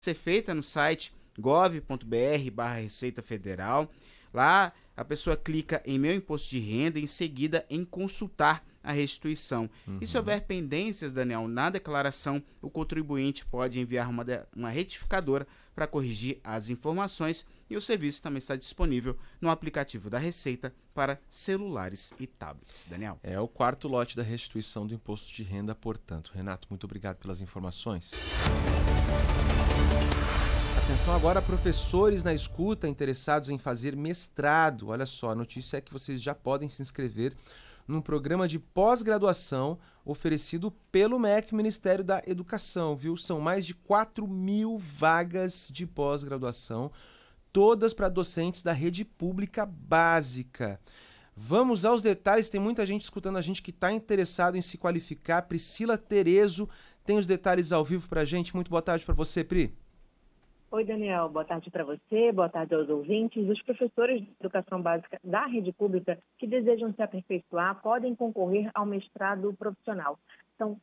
ser feita no site gov.br/Receita Federal. Lá a pessoa clica em Meu Imposto de Renda e em seguida em Consultar a restituição. E se houver pendências, Daniel, na declaração, o contribuinte pode enviar uma retificadora para corrigir as informações, e o serviço também está disponível no aplicativo da Receita para celulares e tablets. Daniel. É o quarto lote da restituição do imposto de renda, portanto. Renato, muito obrigado pelas informações. Atenção agora, professores na escuta interessados em fazer mestrado. Olha só, a notícia é que vocês já podem se inscrever num programa de pós-graduação oferecido pelo MEC, Ministério da Educação, viu? São mais de 4.000 vagas de pós-graduação, todas para docentes da rede pública básica. Vamos aos detalhes, tem muita gente escutando a gente que está interessado em se qualificar. Priscila Terezo tem os detalhes ao vivo para a gente. Muito boa tarde para você, Pri. Oi, Daniel. Boa tarde para você, boa tarde aos ouvintes. Os professores de educação básica da rede pública que desejam se aperfeiçoar podem concorrer ao mestrado profissional. São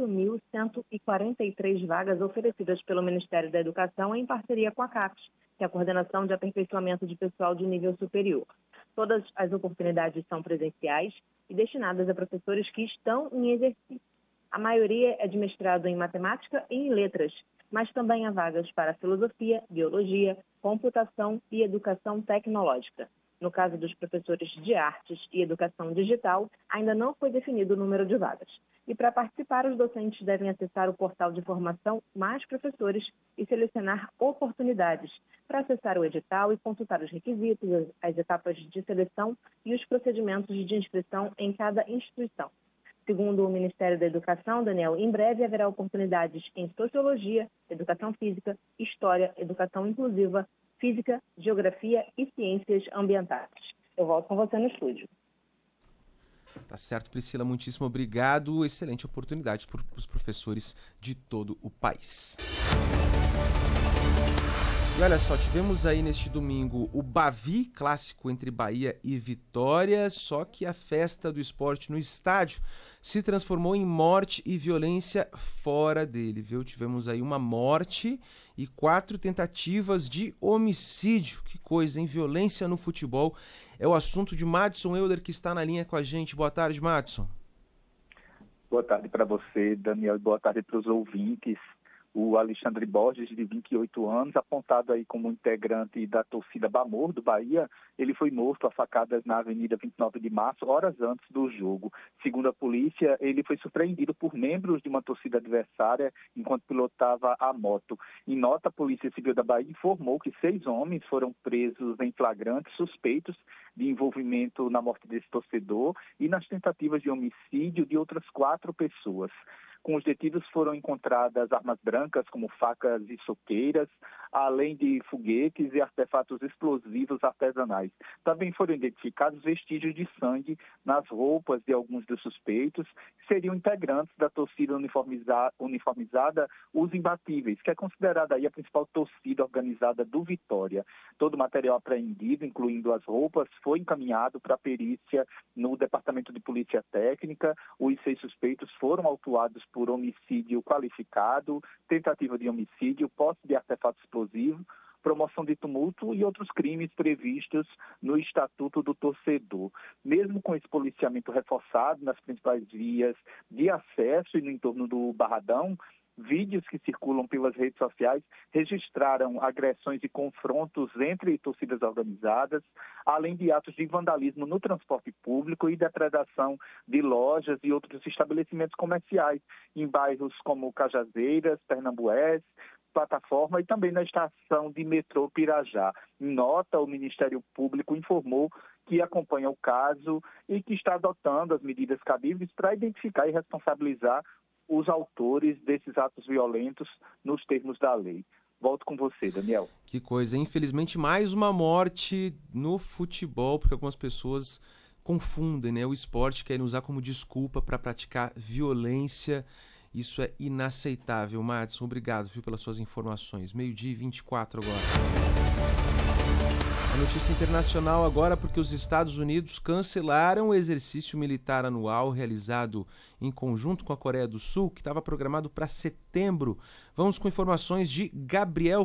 4.143 vagas oferecidas pelo Ministério da Educação em parceria com a CAPES, que é a Coordenação de Aperfeiçoamento de Pessoal de Nível Superior. Todas as oportunidades são presenciais e destinadas a professores que estão em exercício. A maioria é de mestrado em matemática e em letras, mas também há vagas para filosofia, biologia, computação e educação tecnológica. No caso dos professores de artes e educação digital, ainda não foi definido o número de vagas. E para participar, os docentes devem acessar o portal de formação Mais Professores e selecionar oportunidades para acessar o edital e consultar os requisitos, as etapas de seleção e os procedimentos de inscrição em cada instituição. Segundo o Ministério da Educação, Daniel, em breve haverá oportunidades em Sociologia, Educação Física, História, Educação Inclusiva, Física, Geografia e Ciências Ambientais. Eu volto com você no estúdio. Tá certo, Priscila, muitíssimo obrigado. Excelente oportunidade para os professores de todo o país. E olha só, tivemos aí neste domingo o Bavi, clássico entre Bahia e Vitória, só que a festa do esporte no estádio se transformou em morte e violência fora dele, viu? Tivemos aí uma morte e 4 tentativas de homicídio. Que coisa, hein? Violência no futebol é o assunto de Madison Euler, que está na linha com a gente. Boa tarde, Madison. Boa tarde para você, Daniel, e boa tarde para os ouvintes. O Alexandre Borges, de 28 anos, apontado aí como integrante da torcida Bamor, do Bahia, ele foi morto a facadas na Avenida 29 de Março, horas antes do jogo. Segundo a polícia, ele foi surpreendido por membros de uma torcida adversária enquanto pilotava a moto. Em nota, a Polícia Civil da Bahia informou que 6 homens foram presos em flagrante, suspeitos de envolvimento na morte desse torcedor e nas tentativas de homicídio de outras 4 pessoas. Com os detidos foram encontradas armas brancas, como facas e soqueiras, além de foguetes e artefatos explosivos artesanais. Também foram identificados vestígios de sangue nas roupas de alguns dos suspeitos, que seriam integrantes da torcida uniformizada Os Imbatíveis, que é considerada aí a principal torcida organizada do Vitória. Todo o material apreendido, incluindo as roupas, foi encaminhado para a perícia no Departamento de Polícia Técnica. Os 6 suspeitos foram autuados por homicídio qualificado, tentativa de homicídio, posse de artefato explosivo, promoção de tumulto e outros crimes previstos no Estatuto do Torcedor. Mesmo com esse policiamento reforçado nas principais vias de acesso e no entorno do Barradão, vídeos que circulam pelas redes sociais registraram agressões e confrontos entre torcidas organizadas, além de atos de vandalismo no transporte público e depredação de lojas e outros estabelecimentos comerciais em bairros como Cajazeiras, Pernambués, Plataforma e também na estação de metrô Pirajá. Em nota, o Ministério Público informou que acompanha o caso e que está adotando as medidas cabíveis para identificar e responsabilizar os autores desses atos violentos nos termos da lei. Volto com você, Daniel. Que coisa, infelizmente mais uma morte no futebol, porque algumas pessoas confundem, né, o esporte, querem usar como desculpa para praticar violência Isso é inaceitável. Madison, obrigado, viu, pelas suas informações. 12h24 agora. A notícia internacional agora, porque os Estados Unidos cancelaram o exercício militar anual realizado em conjunto com a Coreia do Sul, que estava programado para setembro. Vamos com informações de Gabriel